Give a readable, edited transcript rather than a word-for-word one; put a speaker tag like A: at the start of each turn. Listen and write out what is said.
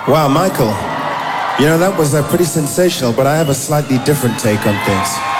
A: Wow, Michael, you know, that was pretty sensational, but I have a slightly different take on things.